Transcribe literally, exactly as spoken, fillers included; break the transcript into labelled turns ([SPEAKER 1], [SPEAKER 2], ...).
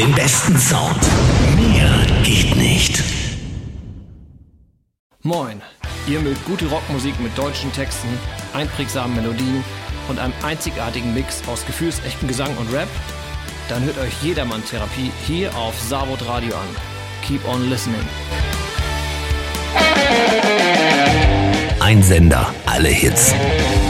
[SPEAKER 1] Den besten Sound. Mehr geht nicht.
[SPEAKER 2] Moin, ihr mögt gute Rockmusik mit deutschen Texten, einprägsamen Melodien und einem einzigartigen Mix aus gefühlsechtem Gesang und Rap? Dann hört euch Jedermann-Therapie hier auf Savod Radio an. Keep on listening.
[SPEAKER 1] Ein Sender, alle Hits.